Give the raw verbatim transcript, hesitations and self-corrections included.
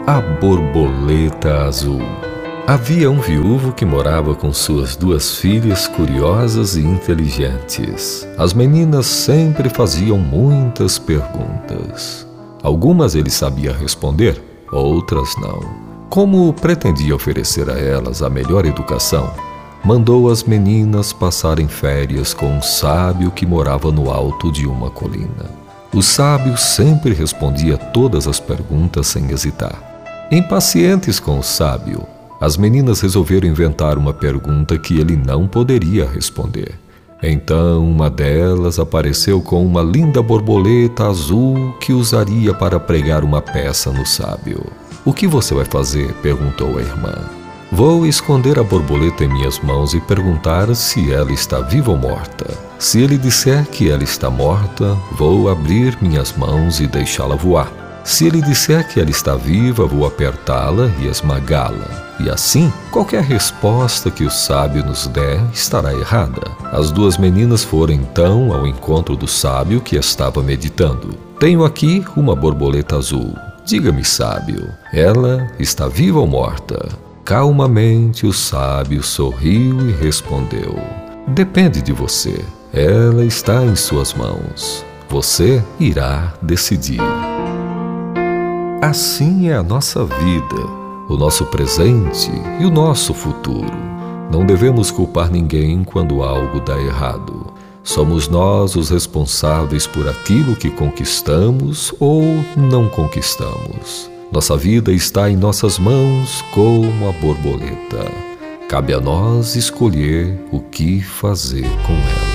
A borboleta azul. Havia um viúvo que morava com suas duas filhas curiosas e inteligentes. As meninas sempre faziam muitas perguntas. Algumas ele sabia responder, outras não. Como pretendia oferecer a elas a melhor educação, mandou as meninas passarem férias com um sábio que morava no alto de uma colina. O sábio sempre respondia todas as perguntas sem hesitar. Impacientes com o sábio, as meninas resolveram inventar uma pergunta que ele não poderia responder. Então uma delas apareceu com uma linda borboleta azul que usaria para pregar uma peça no sábio. "O que você vai fazer?", perguntou a irmã. "Vou esconder a borboleta em minhas mãos e perguntar se ela está viva ou morta. Se ele disser que ela está morta, vou abrir minhas mãos e deixá-la voar. Se ele disser que ela está viva, vou apertá-la e esmagá-la. E assim, qualquer resposta que o sábio nos der estará errada." As duas meninas foram então ao encontro do sábio que estava meditando. "Tenho aqui uma borboleta azul. Diga-me, sábio, ela está viva ou morta?" Calmamente o sábio sorriu e respondeu: "Depende de você. Ela está em suas mãos. Você irá decidir." Assim é a nossa vida, o nosso presente e o nosso futuro. Não devemos culpar ninguém quando algo dá errado. Somos nós os responsáveis por aquilo que conquistamos ou não conquistamos. Nossa vida está em nossas mãos como a borboleta. Cabe a nós escolher o que fazer com ela.